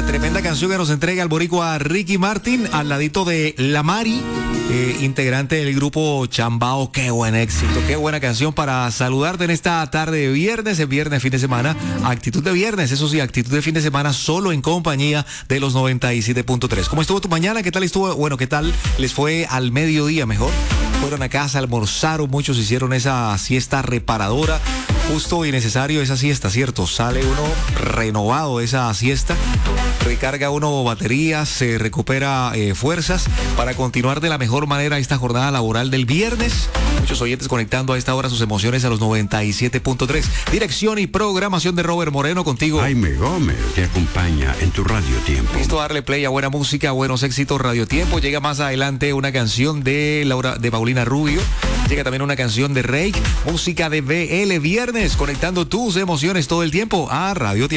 Tremenda canción que nos entrega el boricua Ricky Martin al ladito de La Mari, integrante del grupo Chambao. Qué buen éxito, qué buena canción para saludarte en esta tarde de viernes, el viernes, fin de semana. Actitud de viernes, eso sí, actitud de fin de semana solo en compañía de los 97.3. ¿Cómo estuvo tu mañana? ¿Qué tal estuvo? Bueno, ¿qué tal les fue al mediodía mejor? Fueron a casa, almorzaron, muchos hicieron esa siesta reparadora. Justo y necesario esa siesta, ¿cierto? Sale uno renovado de esa siesta, recarga uno baterías, se recupera fuerzas para continuar de la mejor manera esta jornada laboral del viernes. Muchos oyentes conectando a esta hora sus emociones a los 97.3. Dirección y programación de Robert Moreno contigo. Jaime Gómez te acompaña en tu Radio Tiempo. Listo a darle play a buena música, a buenos éxitos. Radio Tiempo. Llega más adelante una canción de Paulina Rubio. Llega también una canción de Rake. Música de BL Viernes, conectando tus emociones todo el tiempo a Radio Tiempo.